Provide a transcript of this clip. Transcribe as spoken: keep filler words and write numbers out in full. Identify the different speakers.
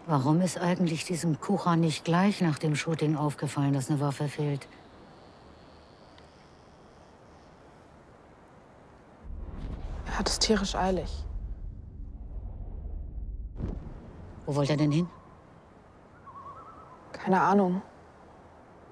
Speaker 1: Warum ist eigentlich diesem Kucha nicht gleich nach dem Shooting aufgefallen, dass eine Waffe fehlt?
Speaker 2: Er hat es tierisch eilig.
Speaker 1: Wo wollte er denn hin?
Speaker 2: Keine Ahnung.